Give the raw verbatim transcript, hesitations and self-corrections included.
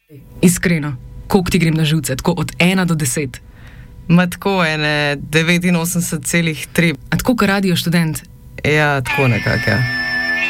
Iskreno, koliko ti grem na živce, tako od ena do deset? Ma tako ene devetinosemdeset celih tri. A tako kot radio študent? Ja, tako nekako, ja.